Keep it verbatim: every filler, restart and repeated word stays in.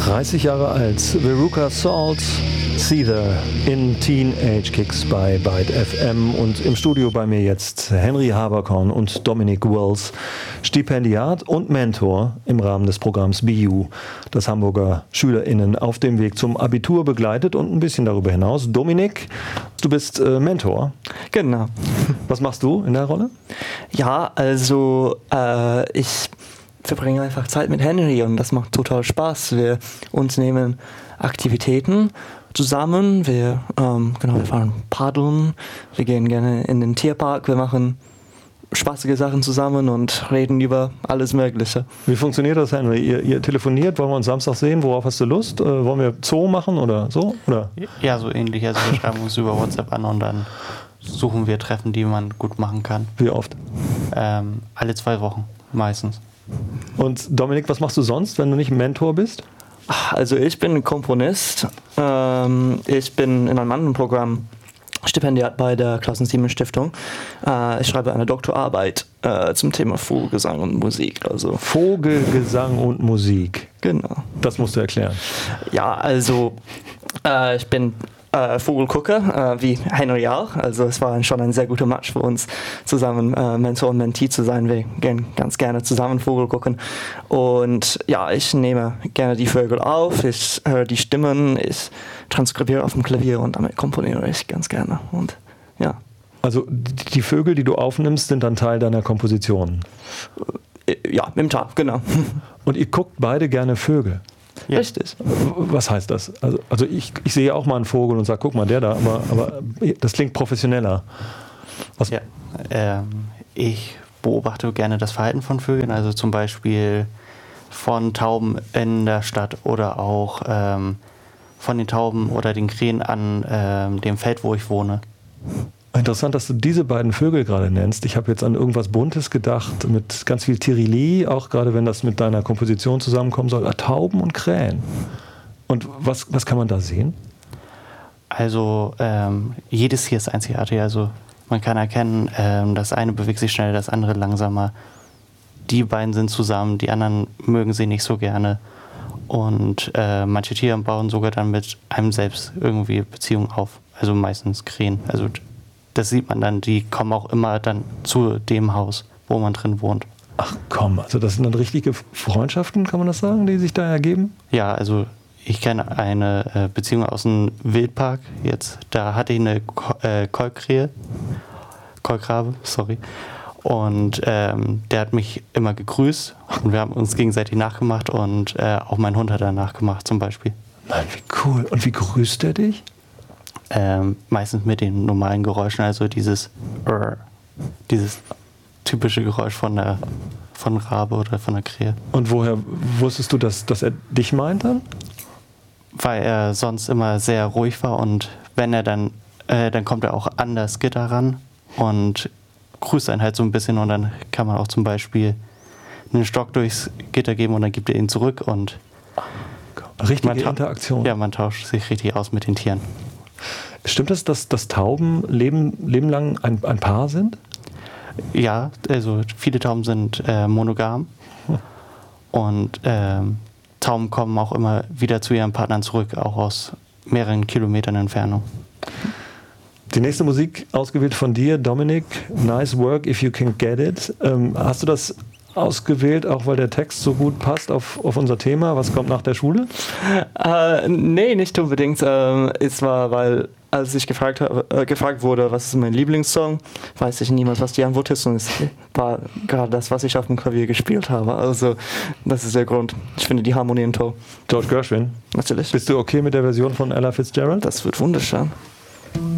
dreißig Jahre alt, Veruca Salt, Seether in Teenage Kicks bei Byte F M und im Studio bei mir jetzt Henry Haberkorn und Dominic Wells, Stipendiat und Mentor im Rahmen des Programms B U, das Hamburger SchülerInnen auf dem Weg zum Abitur begleitet und ein bisschen darüber hinaus. Dominic, du bist äh, Mentor. Genau. Was machst du in der Rolle? Ja, also äh, ich verbringe einfach Zeit mit Henry und das macht total Spaß. Wir unternehmen Aktivitäten zusammen. Wir, ähm, genau, wir fahren paddeln, wir gehen gerne in den Tierpark, wir machen spaßige Sachen zusammen und reden über alles Mögliche. Wie funktioniert das, Henry? Ihr, ihr telefoniert, wollen wir uns Samstag sehen? Worauf hast du Lust? Äh, wollen wir Zoo machen oder so? Oder? Ja, so ähnlich. Also wir schreiben uns über WhatsApp an und dann suchen wir Treffen, die man gut machen kann. Wie oft? Ähm, alle zwei Wochen meistens. Und Dominik, was machst du sonst, wenn du nicht Mentor bist? Also ich bin Komponist. Ähm, ich bin in einem anderen Programm Stipendiat bei der Klassen-Siemens-Stiftung. Äh, ich schreibe eine Doktorarbeit äh, zum Thema Vogelgesang und Musik. Also Vogelgesang und Musik. Genau. Das musst du erklären. Ja, also äh, ich bin äh, Vogelgucker, äh, wie Henry auch. Also es war schon ein sehr guter Match für uns, zusammen äh, Mentor und Mentee zu sein. Wir gehen ganz gerne zusammen Vogel gucken. Und ja, ich nehme gerne die Vögel auf, ich höre die Stimmen, ich transkribiere auf dem Klavier und damit komponiere ich ganz gerne. Und ja. Also die Vögel, die du aufnimmst, sind dann Teil deiner Komposition? Ja, im Tag, genau. Und ihr guckt beide gerne Vögel? Ja. Richtig. Was heißt das? Also, also ich, ich sehe auch mal einen Vogel und sage, guck mal, der da, aber, aber das klingt professioneller. Was? Ja, ähm, ich beobachte gerne das Verhalten von Vögeln, also zum Beispiel von Tauben in der Stadt oder auch ähm, von den Tauben oder den Krähen an ähm, dem Feld, wo ich wohne. Interessant, dass du diese beiden Vögel gerade nennst. Ich habe jetzt an irgendwas Buntes gedacht, mit ganz viel Tirili, auch gerade wenn das mit deiner Komposition zusammenkommen soll. Ah, Tauben und Krähen. Und was, was kann man da sehen? Also ähm, jedes Tier ist einzigartig. Also man kann erkennen, ähm, das eine bewegt sich schnell, das andere langsamer. Die beiden sind zusammen, die anderen mögen sie nicht so gerne. Und äh, manche Tiere bauen sogar dann mit einem selbst irgendwie Beziehungen auf. Also meistens Krähen. Also das sieht man dann, die kommen auch immer dann zu dem Haus, wo man drin wohnt. Ach komm, also das sind dann richtige Freundschaften, kann man das sagen, die sich da ergeben? Ja, also ich kenne eine äh, Beziehung aus dem Wildpark jetzt. Da hatte ich eine Ko- äh, Kolkrähe, Kolkrabe, sorry. Und ähm, der hat mich immer gegrüßt und wir haben uns gegenseitig nachgemacht und äh, auch mein Hund hat er nachgemacht zum Beispiel. Nein, wie cool. Und wie grüßt er dich? Ähm, meistens mit den normalen Geräuschen, also dieses Rrr, dieses typische Geräusch von der von Rabe oder von der Krähe. Und woher wusstest du, dass, dass er dich meint dann? Weil er sonst immer sehr ruhig war und wenn er dann, äh, dann kommt er auch an das Gitter ran und grüßt einen halt so ein bisschen und dann kann man auch zum Beispiel einen Stock durchs Gitter geben und dann gibt er ihn zurück und richtige man ta- Interaktion. Ja, man tauscht sich richtig aus mit den Tieren. Stimmt es, dass, dass Tauben leben, leben lang ein, ein Paar sind? Ja, also viele Tauben sind äh, monogam hm. und ähm, Tauben kommen auch immer wieder zu ihren Partnern zurück, auch aus mehreren Kilometern Entfernung. Die nächste Musik ausgewählt von dir, Dominic, Nice Work If You Can Get It. Ähm, hast du das ausgewählt, auch weil der Text so gut passt auf, auf unser Thema? Was kommt nach der Schule? Äh, nee, nicht unbedingt. Ähm, es war, weil als ich gefragt, habe, äh, gefragt wurde, was ist mein Lieblingssong, weiß ich niemals, was die Antwort ist und es war gerade das, was ich auf dem Klavier gespielt habe. Also das ist der Grund. Ich finde die Harmonien toll. George Gershwin. Natürlich. Bist du okay mit der Version von Ella Fitzgerald? Das wird wunderschön.